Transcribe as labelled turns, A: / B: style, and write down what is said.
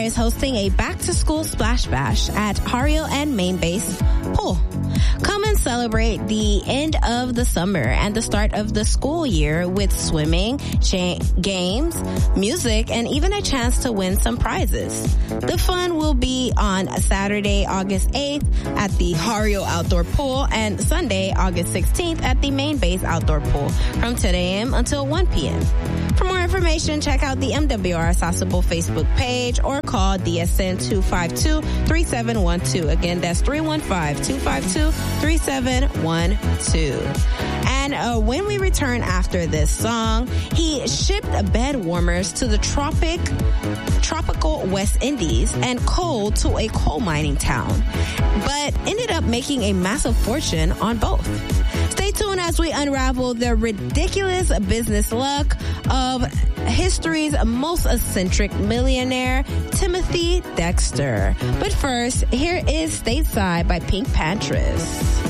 A: is hosting a back-to-school splash bash at Hario and Main Base Pool. Come and celebrate the end of the summer and the start of the school year with swimming, games, music, and even a chance to win some prizes. The fun will be on Saturday, August 8th at the Hario Outdoor Pool and Sunday, August 16th at the Main Base Outdoor Pool from 10 a.m. until 1 p.m. For more information, check out the MWR Sasebo Facebook page or call DSN 252-3712. Again, that's 315-252-3712. And when we return after this song, he shipped bed warmers to the tropical West Indies and coal to a coal mining town, but ended up making a massive fortune on both. Stay tuned as we unravel the ridiculous business luck of history's most eccentric millionaire, Timothy Dexter. But first, here is Stateside by Pink Panthers.